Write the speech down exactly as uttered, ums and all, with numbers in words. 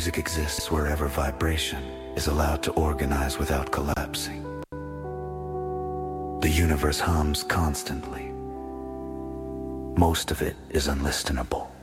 Music exists wherever vibration is allowed to organize without collapsing. The universe hums constantly. Most of it is unlistenable.